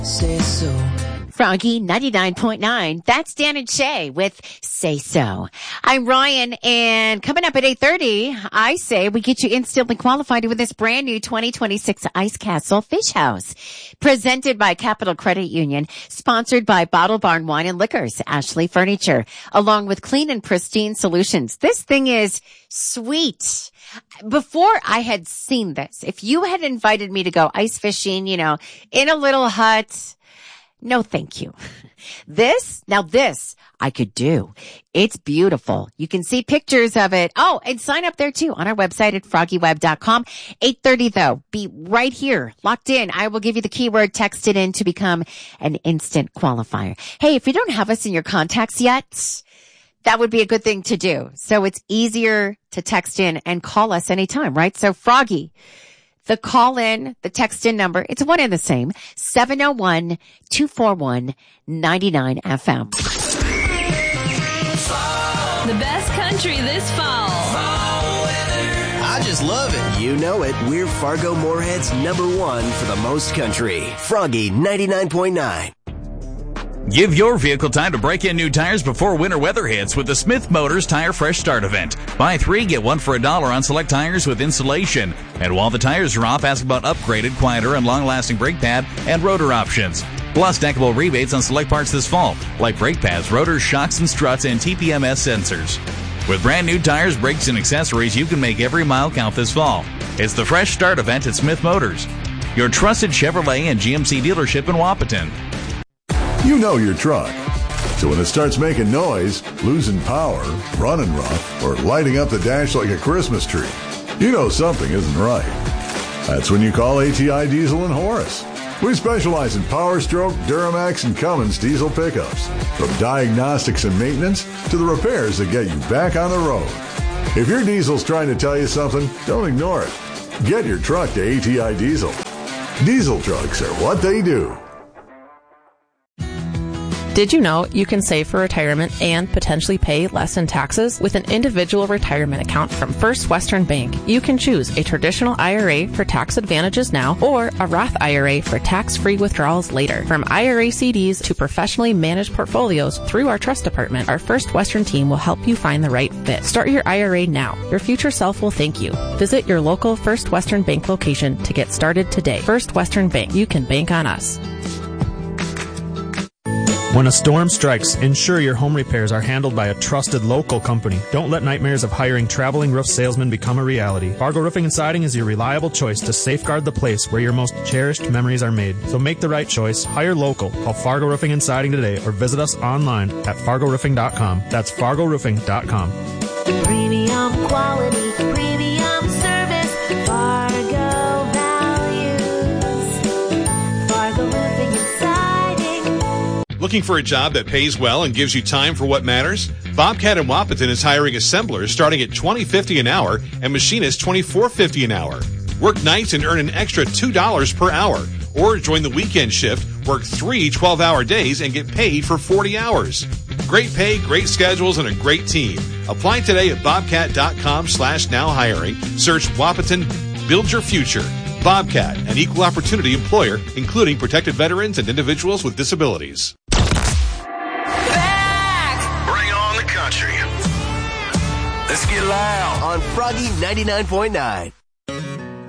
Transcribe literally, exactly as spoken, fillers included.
Say so. Froggy ninety-nine point nine. That's Dan and Shay with Say So. I'm Ryan, and coming up at eight thirty, I say we get you instantly qualified with this brand new twenty twenty-six Ice Castle Fish House. Presented by Capital Credit Union, sponsored by Bottle Barn Wine and Liquors, Ashley Furniture, along with Clean and Pristine Solutions. This thing is sweet. Before I had seen this, if you had invited me to go ice fishing, you know, in a little hut, no, thank you. This, now this, I could do. It's beautiful. You can see pictures of it. Oh, and sign up there too on our website at froggy web dot com. eight thirty though, be right here, locked in. I will give you the keyword, text it in to become an instant qualifier. Hey, if you don't have us in your contacts yet, that would be a good thing to do. So it's easier to text in and call us anytime, right? So Froggy, the call in, the text in number, it's one and the same, seven oh one, two four one, nine nine F M. The best country this fall. Fall weather. I just love it. You know it. We're Fargo Moorhead's number one for the most country. Froggy ninety-nine point nine. Give your vehicle time to break in new tires before winter weather hits with the Smith Motors Tire Fresh Start event. Buy three, get one for a dollar on select tires with installation. And while the tires are off, ask about upgraded, quieter, and long-lasting brake pad and rotor options. Plus, stackable rebates on select parts this fall, like brake pads, rotors, shocks and struts, and T P M S sensors. With brand new tires, brakes, and accessories, you can make every mile count this fall. It's the Fresh Start event at Smith Motors, your trusted Chevrolet and G M C dealership in Wapaton. You know your truck. So when it starts making noise, losing power, running rough, or lighting up the dash like a Christmas tree, you know something isn't right. That's when you call A T I Diesel in Horace. We specialize in Power Stroke, Duramax, and Cummins diesel pickups. From diagnostics and maintenance to the repairs that get you back on the road. If your diesel's trying to tell you something, don't ignore it. Get your truck to A T I Diesel. Diesel trucks are what they do. Did you know you can save for retirement and potentially pay less in taxes with an individual retirement account from First Western Bank? You can choose a traditional I R A for tax advantages now or a Roth I R A for tax-free withdrawals later. From I R A C Ds to professionally managed portfolios through our trust department, our First Western team will help you find the right fit. Start your I R A now. Your future self will thank you. Visit your local First Western Bank location to get started today. First Western Bank. You can bank on us. When a storm strikes, ensure your home repairs are handled by a trusted local company. Don't let nightmares of hiring traveling roof salesmen become a reality. Fargo Roofing and Siding is your reliable choice to safeguard the place where your most cherished memories are made. So make the right choice. Hire local. Call Fargo Roofing and Siding today or visit us online at fargo roofing dot com. That's fargo roofing dot com. Premium quality, premium service, Fargo values. Fargo Roofing and Siding. Looking for a job that pays well and gives you time for what matters? Bobcat in Wapaton is hiring assemblers starting at twenty fifty an hour and machinists twenty-four fifty an hour. Work nights and earn an extra two dollars per hour. Or join the weekend shift, work three twelve-hour days and get paid for forty hours. Great pay, great schedules, and a great team. Apply today at bobcat.com slash now hiring. Search Wapaton, build your future. Bobcat, an equal opportunity employer, including protected veterans and individuals with disabilities. Bring on the country. Let's get loud on Froggy ninety-nine point nine.